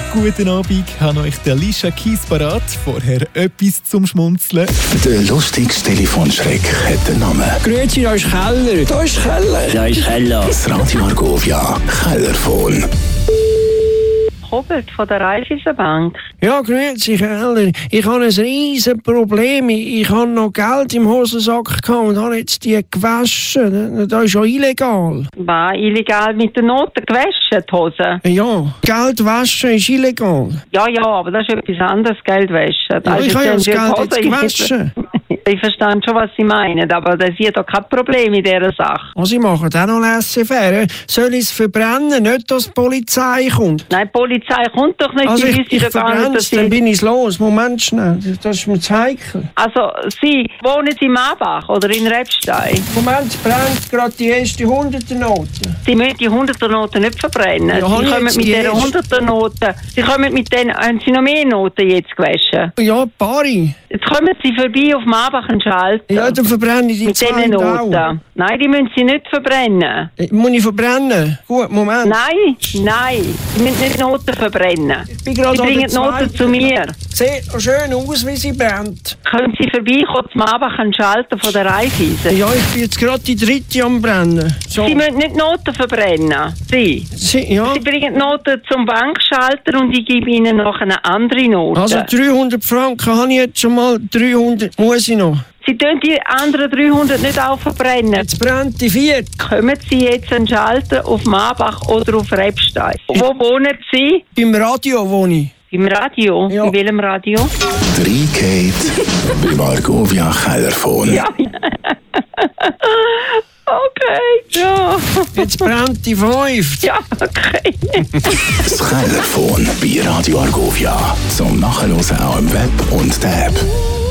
guten Abend. Ich habe euch der Alicia Keys parat. Vorher etwas zum Schmunzeln. Der lustigste Telefonschreck hat den Namen. Grüezi, da ist Keller. Da ist Keller. Da ist Keller. Das Radio Argovia Kellerphone. Robert von der Raiffeisenbank. Ja, grüezi, Keller. Ich habe ein riesen Problem. Ich habe noch Geld im Hosensack gehabt und habe jetzt die gewaschen. Das ist ja illegal. War illegal mit den Noten gewaschen, die Hose? Ja, Geld waschen ist illegal. Ja, aber das ist etwas anderes, Geld waschen. Ja, ich habe ja das Geld jetzt gewaschen. Ich verstehe schon, was Sie meinen, aber das ist doch kein Problem in dieser Sache. Was ich mache, auch noch laissez-faire. Soll ich es verbrennen, nicht, dass die Polizei kommt? Nein, die Polizei kommt doch nicht. Also die ich verbrenne es, dann bin ich los. Moment schnell, das ist mir zu heikel. Also, Sie wohnen in Marbach oder in Rebstein? Moment, es brennt gerade die erste 100er-Note. Sie müssen die 100er-Noten nicht verbrennen. Ja, Sie kommen mit diesen 100er-Noten. Sie kommen mit denen, haben Sie noch mehr Noten jetzt gewaschen? Ja, ein paar. Jetzt kommen Sie vorbei auf Marbach und schalten. Ja, dann verbrenne ich die mit zwei diesen auch. Noten. Nein, die müssen Sie nicht verbrennen. Muss ich verbrennen? Gut, Moment. Nein, Sie müssen nicht Noten verbrennen. Ich bin gerade Sie bringen die Noten zu mir. Sieht noch schön aus, wie sie brennt. Können Sie vorbeikommen zu Marbach und schalten von der Raiffeisen? Ja, ich bin jetzt gerade die dritte am Brennen. So. Sie müssen nicht Noten verbrennen. Sie bringen die Noten zum Bankschalter und ich gebe Ihnen noch eine andere Note. Also 300 Franken habe ich jetzt schon mal, 300 muss ich noch. Sie tun die anderen 300 nicht auch verbrennen. Jetzt brennt die vierte. Kommen Sie jetzt einen Schalter auf Marbach oder auf Rebstein? Wo wohnen Sie? Beim Radio wohne ich. Im Radio? Ja. In welchem Radio? 3 beim Argovia Kellerphone. Ja. Okay, ja. Jetzt brennt die 5. Ja, okay. Das Kellerphone bei Radio Argovia. Zum Nachhören auch im Web und der App.